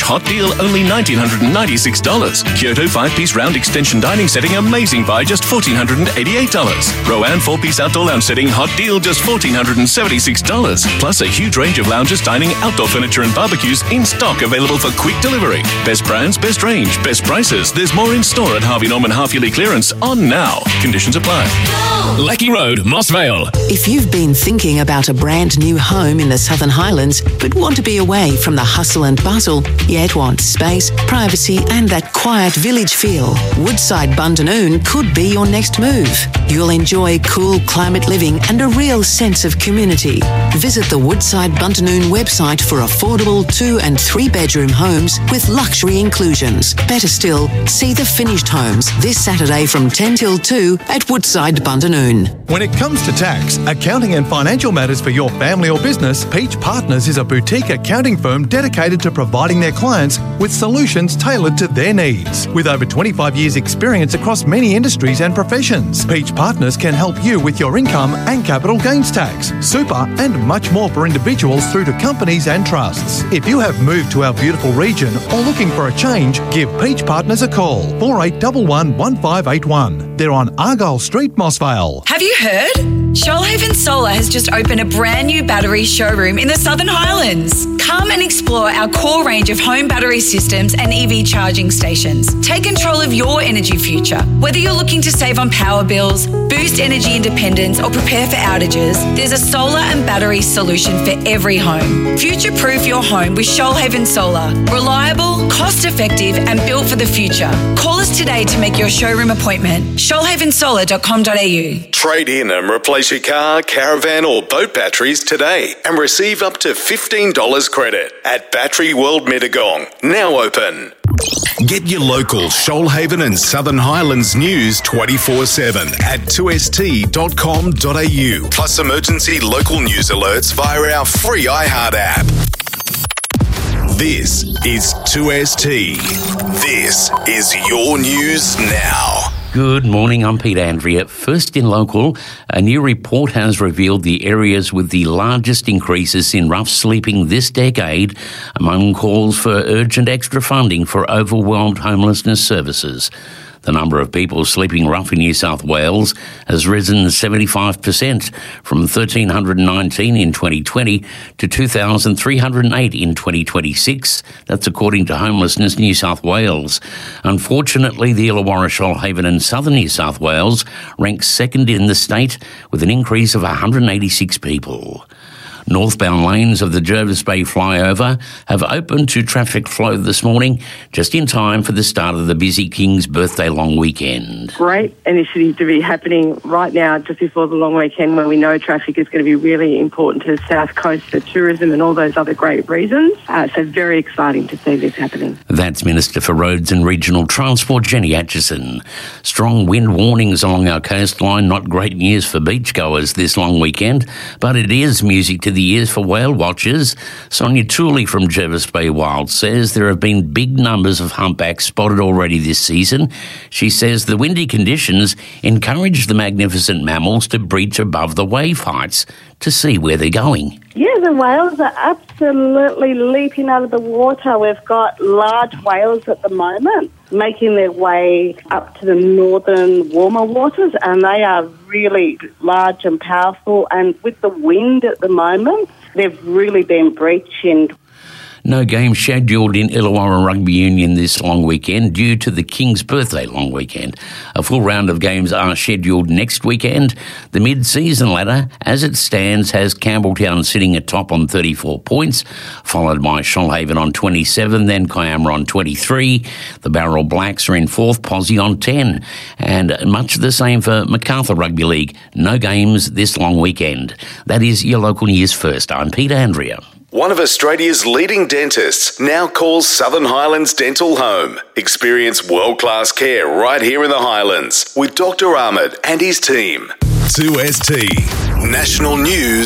hot deal, only $1,996. Kyoto 5-piece round extension dining setting, amazing buy, just $1,488. Rowan 4-piece outdoor lounge setting, hot deal, just $1,476. Plus a huge range of lounges, dining, outdoor furniture and barbecues in stock, available for quick delivery. Best brands, best range, best prices. There's more in store at Harvey Norman half-yearly clearance on now. Conditions apply. Lecky Road, Mossvale. If you've been thinking about a brand new home in the Southern Highlands but want to be away from the hustle and bustle, yet want space, privacy and that quiet village feel, Woodside Bundanoon could be your next move. You'll enjoy cool climate living and a real sense of community. Visit the Woodside Bundanoon website for affordable 2 and 3 bedroom homes with luxury inclusions. Better still, see the finished homes this Saturday from 10 till 2 at Woodside Bundanoon. When it comes to tax, accounting and financial matters for your family or business, Peach Partners is a boutique accounting firm dedicated to providing their clients with solutions tailored to their needs. With over 25 years' experience across many industries and professions, Peach Partners can help you with your income and capital gains tax, super and much more for individuals through to companies and trusts. If you have moved to our beautiful region or looking for a change, give Peach Partners a call, 4811 1581. They're on Argyle Street, Mossvale. Have you heard? Shoalhaven Solar has just opened a brand new battery showroom in the Southern Highlands. Come and explore our core range of home battery systems and EV charging stations. Take control of your energy future. Whether you're looking to save on power bills, boost energy independence or prepare for outages, there's a solar and battery solution for every home. Future-proof your home with Shoalhaven Solar. Reliable, cost-effective and built for the future. Call us today to make your showroom appointment. shoalhavensolar.com.au. Trade in and replace your car, caravan or boat batteries today and receive up to $15 credit at Battery World Mittagong. Now open. Get your local Shoalhaven and Southern Highlands news 24/7 at 2st.com.au. Plus emergency local news alerts via our free iHeart app. This is 2ST. This is your news now. Good morning, I'm Peter Andrea. First in local, a new report has revealed the areas with the largest increases in rough sleeping this decade among calls for urgent extra funding for overwhelmed homelessness services. The number of people sleeping rough in New South Wales has risen 75% from 1,319 in 2020 to 2,308 in 2026. That's according to Homelessness New South Wales. Unfortunately, the Illawarra, Shoalhaven and Southern New South Wales ranks second in the state with an increase of 186 people. Northbound lanes of the Jervis Bay flyover have opened to traffic flow this morning, just in time for the start of the busy King's Birthday long weekend. Great initiative to be happening right now, just before the long weekend, when we know traffic is going to be really important to the South Coast for tourism and all those other great reasons. So very exciting to see this happening. That's Minister for Roads and Regional Transport, Jenny Atchison. Strong wind warnings along our coastline, not great news for beachgoers this long weekend, but it is music to the ears for whale watchers. Sonia Tooley from Jervis Bay Wild says there have been big numbers of humpbacks spotted already this season. She says the windy conditions encourage the magnificent mammals to breach above the wave heights to see where they're going. Yeah, the whales are absolutely leaping out of the water. We've got large whales at the moment making their way up to the northern warmer waters, and they are really large and powerful. And with the wind at the moment, they've really been breaching. No game scheduled in Illawarra Rugby Union this long weekend due to the King's Birthday long weekend. A full round of games are scheduled next weekend. The mid-season ladder, as it stands, has Campbelltown sitting atop on 34 points, followed by Shoalhaven on 27, then Kiama on 23. The Barrel Blacks are in fourth, Posse on 10. And much the same for Macarthur Rugby League. No games this long weekend. That is your local news first. I'm Peter Andrea. One of Australia's leading dentists now calls Southern Highlands Dental home. Experience world-class care right here in the Highlands with Dr. Ahmed and his team. 2ST National News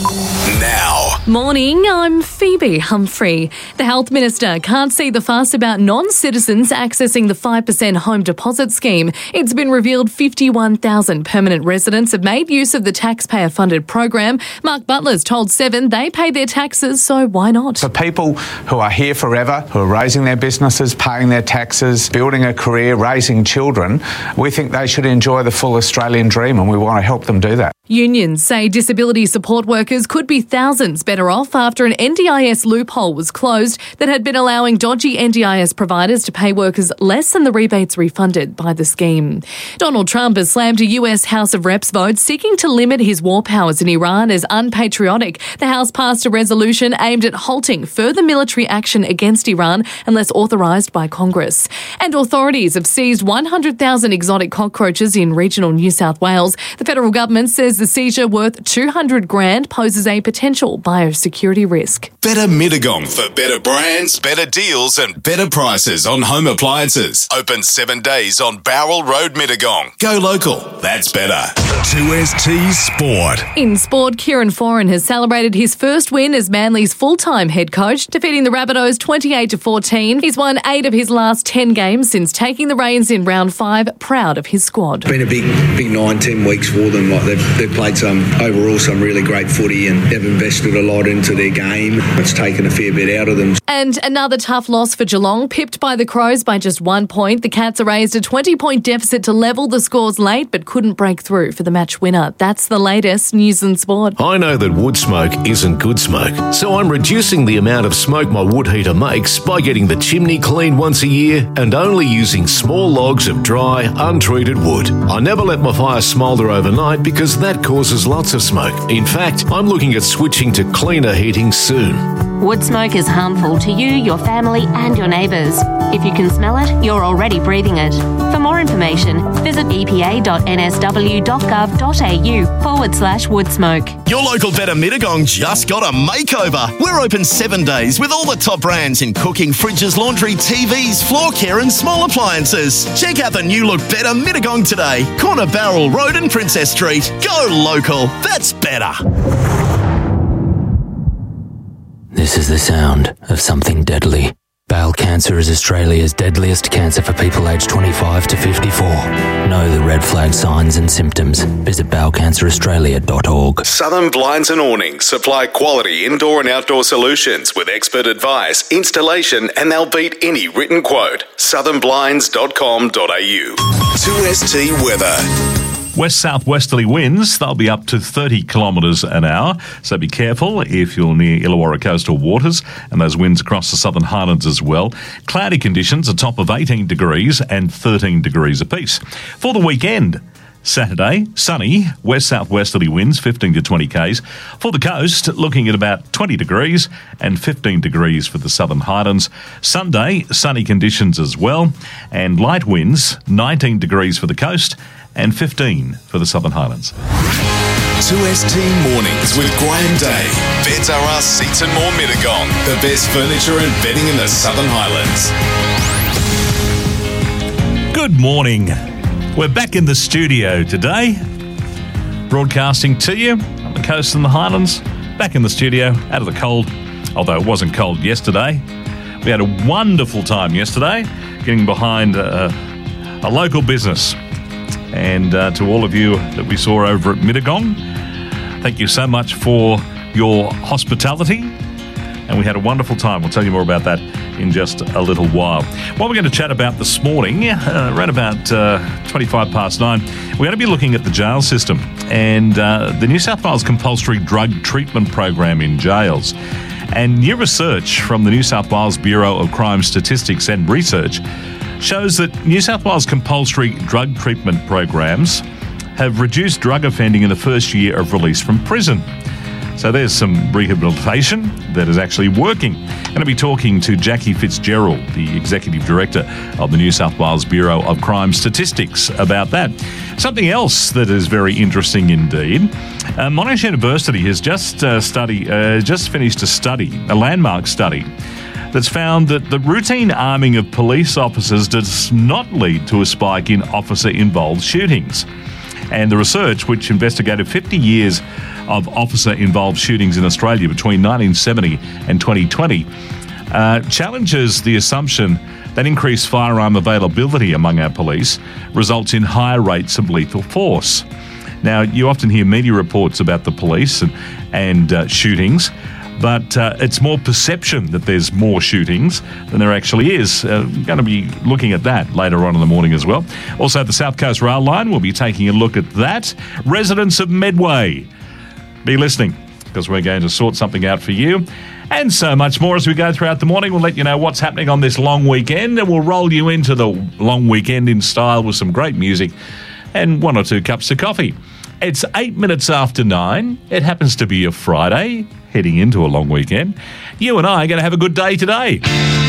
Now. Morning, I'm Phoebe Humphrey. The Health Minister can't see the fuss about non-citizens accessing the 5% home deposit scheme. It's been revealed 51,000 permanent residents have made use of the taxpayer-funded program. Mark Butler's told Seven they pay their taxes, so why not? For people who are here forever, who are raising their businesses, paying their taxes, building a career, raising children, we think they should enjoy the full Australian dream, and we want to help them do that. Unions say disability support workers could be thousands better off after an NDIS loophole was closed that had been allowing dodgy NDIS providers to pay workers less than the rebates refunded by the scheme. Donald Trump has slammed a US House of Reps vote seeking to limit his war powers in Iran as unpatriotic. The House passed a resolution aimed at halting further military action against Iran unless authorised by Congress. And authorities have seized 100,000 exotic cockroaches in regional New South Wales. The federal government says the seizure worth $200,000 poses a potential biosecurity risk. Better Mittagong for better brands, better deals and better prices on home appliances. Open 7 days on Bowral Road, Mittagong. Go local. That's better. 2ST Sport. In sport, Kieran Foran has celebrated his first win as Manly's full-time head coach, defeating the Rabbitohs 28-14. He's won 8 of his last 10 games since taking the reins in round 5, proud of his squad. It's been a big 9-10 weeks for them. They've played some really great footy and they've invested a lot into their game. It's taken a fair bit out of them. And another tough loss for Geelong, pipped by the Crows by just 1 point. The Cats erased a 20-point deficit to level the scores late but couldn't break through for the match winner. That's the latest news and sport. I know that wood smoke isn't good smoke, so I'm reducing the amount of smoke my wood heater makes by getting the chimney cleaned once a year and only using small logs of dry, untreated wood. I never let my fire smoulder overnight because that causes lots of smoke. In fact, I'm looking at switching to cleaner heating soon. Wood smoke is harmful to you, your family and your neighbours. If you can smell it, you're already breathing it. For more information, visit epa.nsw.gov.au/wood smoke. Your local Better Mittagong just got a makeover. We're open 7 days with all the top brands in cooking, fridges, laundry, TVs, floor care and small appliances. Check out the new look Better Mittagong today. Corner Bowral Road and Princess Street. Go local. That's better. This is the sound of something deadly. Bowel cancer is Australia's deadliest cancer for people aged 25 to 54. Know the red flag signs and symptoms. Visit bowelcanceraustralia.org. Southern Blinds and Awnings supply quality indoor and outdoor solutions with expert advice, installation, and they'll beat any written quote. southernblinds.com.au. 2ST Weather. West-southwesterly winds, they'll be up to 30 kilometres an hour, so be careful if you're near Illawarra coastal waters, and those winds across the Southern Highlands as well. Cloudy conditions, a top of 18 degrees and 13 degrees apiece. For the weekend, Saturday, sunny, west-southwesterly winds, 15 to 20 k's. For the coast, looking at about 20 degrees and 15 degrees for the Southern Highlands. Sunday, sunny conditions as well, and light winds, 19 degrees for the coast and 15 for the Southern Highlands. 2ST Mornings with Graham Day. Beds R Us Seats and More Mittagong. The best furniture and bedding in the Southern Highlands. Good morning. We're back in the studio today, broadcasting to you on the coast and the Highlands. Back in the studio, out of the cold, although it wasn't cold yesterday. We had a wonderful time yesterday, getting behind a local business. And to all of you that we saw over at Mittagong, thank you so much for your hospitality. And we had a wonderful time. We'll tell you more about that in just a little while. What we're going to chat about this morning, around about 25 past 9, we're going to be looking at the jail system and the New South Wales compulsory drug treatment program in jails. And new research from the New South Wales Bureau of Crime Statistics and Research shows that New South Wales compulsory drug treatment programs have reduced drug offending in the first year of release from prison. So there's some rehabilitation that is actually working. I'm going to be talking to Jackie Fitzgerald, the Executive Director of the New South Wales Bureau of Crime Statistics, about that. Something else that is very interesting indeed. Monash University has just finished a study, a landmark study, that's found that the routine arming of police officers does not lead to a spike in officer-involved shootings. And the research, which investigated 50 years of officer-involved shootings in Australia between 1970 and 2020, challenges the assumption that increased firearm availability among our police results in higher rates of lethal force. Now, you often hear media reports about the police and shootings, but it's more perception that there's more shootings than there actually is. We're going to be looking at that later on in the morning as well. Also, the South Coast Rail Line, we'll be taking a look at that. Residents of Medway, be listening, because we're going to sort something out for you. And so much more as we go throughout the morning. We'll let you know what's happening on this long weekend, and we'll roll you into the long weekend in style with some great music and 1 or 2 cups of coffee. It's 8 minutes after 9. It happens to be a Friday, heading into a long weekend. You and I are going to have a good day today.